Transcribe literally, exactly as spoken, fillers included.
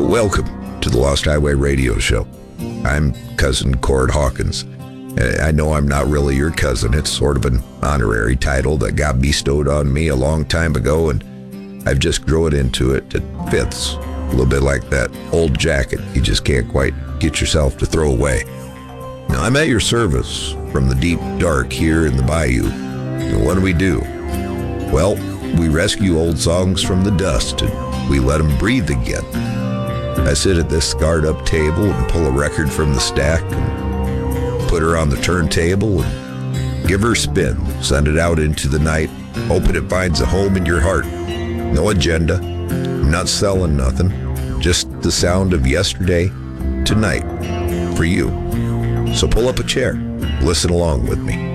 Welcome to the Lost Highway Radio Show. I'm Cousin Cord Hawkins. I know I'm not really your cousin. It's sort of an honorary title that got bestowed on me a long time ago, and I've just grown into it. It fits a little bit like that old jacket you just can't quite get yourself to throw away. Now, I'm at your service from the deep dark here in the bayou. And what do we do? Well, we rescue old songs from the dust, and we let them breathe again. I sit at this scarred up table and pull a record from the stack and put her on the turntable and give her a spin. Send it out into the night, hoping it finds a home in your heart. No agenda. I'm not selling nothing. Just the sound of yesterday, tonight, for you. So pull up a chair. Listen along with me.